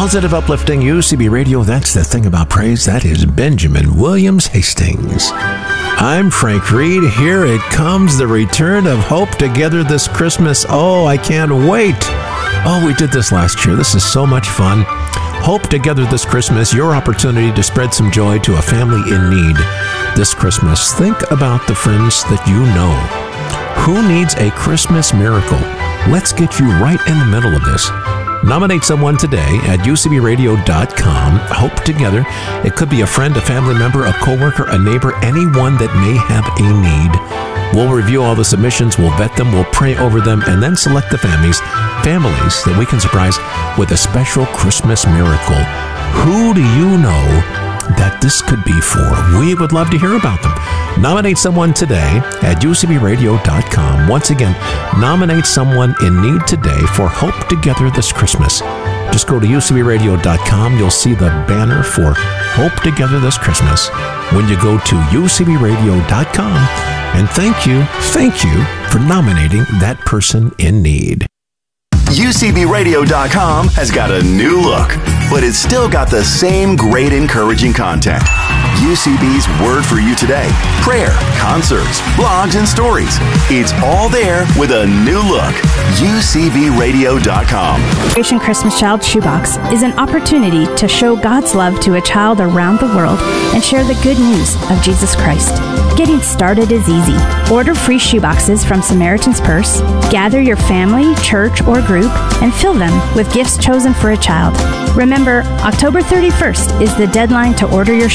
Positive, uplifting UCB Radio. That's the thing about praise. That is Benjamin Williams Hastings. I'm Frank Reed. Here it comes, the return of Hope Together this Christmas. Oh, I can't wait. Oh, we did this last year. This is so much fun. Hope Together this Christmas, your opportunity to spread some joy to a family in need this Christmas. Think about the friends that you know. Who needs a Christmas miracle? Let's get you right in the middle of this. Nominate someone today at ucbradio.com. Hope Together. It could be a friend, a family member, a coworker, a neighbor, anyone that may have a need. We'll review all the submissions, we'll vet them, we'll pray over them, and then select the families that we can surprise with a special Christmas miracle. Who do you know that this could be for? We would love to hear about them. Nominate someone today at ucbradio.com. Once again, nominate someone in need today for Hope Together this Christmas. Just go to ucbradio.com. You'll see the banner for Hope Together this Christmas when you go to ucbradio.com. And thank you for nominating that person in need. UCBradio.com has got a new look, but it's still got the same great encouraging content. UCB's Word for You Today, prayer, concerts, blogs, and stories. It's all there with a new look. UCBradio.com. Operation Christmas Child Shoebox is an opportunity to show God's love to a child around the world and share the good news of Jesus Christ. Getting started is easy. Order free shoeboxes from Samaritan's Purse, gather your family, church, or group, and fill them with gifts chosen for a child. Remember, October 31st is the deadline to order your